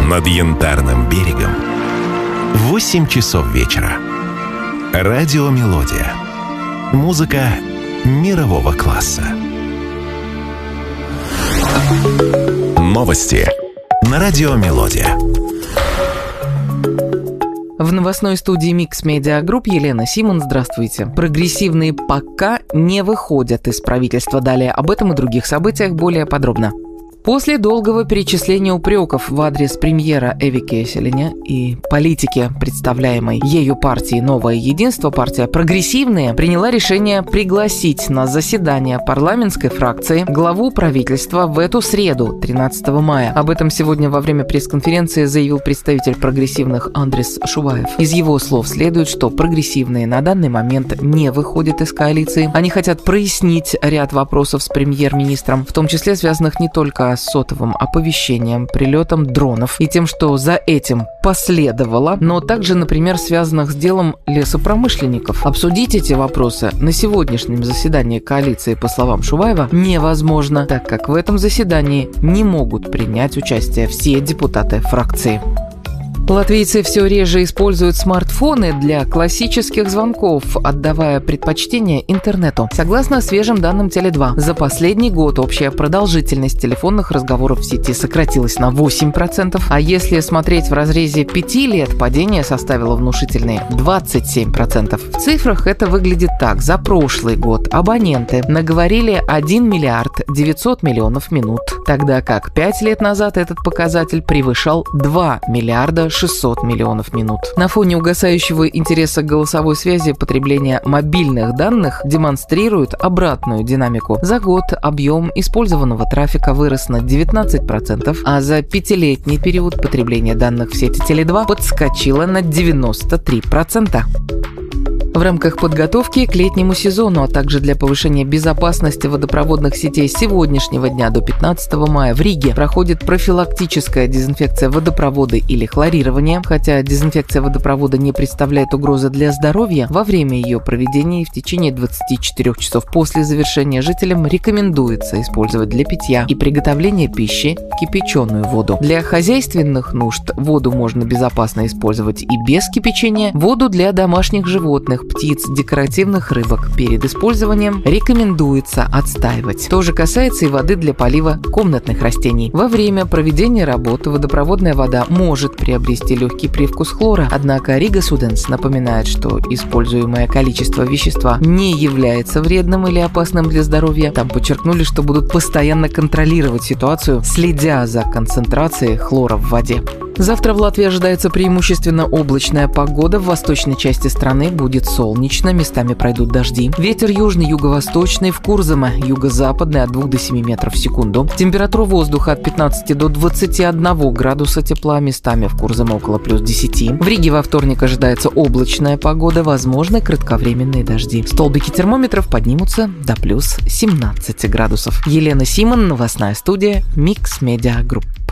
над Янтарным берегом. 8 часов вечера. Радиомелодия. Музыка мирового класса. Новости на Радиомелодия. В новостной студии Mix Media Group Елена Симон. Здравствуйте. Прогрессивные пока не выходят из правительства. Далее об этом и других событиях более подробно. После долгого перечисления упреков в адрес премьера Эви Кеселиня и политики, представляемой ею партии «Новое единство», партия «Прогрессивные» приняла решение пригласить на заседание парламентской фракции главу правительства в эту среду, 13 мая. Об этом сегодня во время пресс-конференции заявил представитель прогрессивных Андрес Шуваев. Из его слов следует, что прогрессивные на данный момент не выходят из коалиции. Они хотят прояснить ряд вопросов с премьер-министром, в том числе связанных не только с сотовым оповещением, прилетом дронов и тем, что за этим последовало, но также, например, связанных с делом лесопромышленников. Обсудить эти вопросы на сегодняшнем заседании коалиции, по словам Шуваева, невозможно, так как в этом заседании не могут принять участие все депутаты фракции. Латвийцы все реже используют смартфоны для классических звонков, отдавая предпочтение интернету. Согласно свежим данным Теле2, за последний год общая продолжительность телефонных разговоров в сети сократилась на 8%, а если смотреть в разрезе 5 лет, падение составило внушительные 27%. В цифрах это выглядит так. За прошлый год абоненты наговорили 1 миллиард 900 миллионов минут, тогда как 5 лет назад этот показатель превышал 2 миллиарда 600 миллионов минут. На фоне угасающего интереса к голосовой связи потребление мобильных данных демонстрирует обратную динамику. За год объем использованного трафика вырос на 19%, а за 5-летний период потребление данных в сети Теле2 подскочило на 93%. В рамках подготовки к летнему сезону, а также для повышения безопасности водопроводных сетей с сегодняшнего дня до 15 мая в Риге проходит профилактическая дезинфекция водопровода или хлорирование. Хотя дезинфекция водопровода не представляет угрозы для здоровья, во время ее проведения и в течение 24 часов после завершения жителям рекомендуется использовать для питья и приготовления пищи кипяченую воду. Для хозяйственных нужд воду можно безопасно использовать и без кипячения. Воду для домашних животных, птиц, декоративных рыбок перед использованием рекомендуется отстаивать. То же касается и воды для полива комнатных растений. Во время проведения работы водопроводная вода может приобрести легкий привкус хлора, однако Рига Суденс напоминает, что используемое количество вещества не является вредным или опасным для здоровья. Там подчеркнули, что будут постоянно контролировать ситуацию, следя за концентрацией хлора в воде. Завтра в Латвии ожидается преимущественно облачная погода. В восточной части страны будет солнечно, местами пройдут дожди. Ветер южный, юго-восточный, в Курзаме юго-западный от 2 до 7 метров в секунду. Температура воздуха от 15 до 21 градуса тепла, местами в Курзаме около плюс 10. В Риге во вторник ожидается облачная погода, возможны кратковременные дожди. Столбики термометров поднимутся до плюс 17 градусов. Елена Симон, новостная студия Mix Media Group.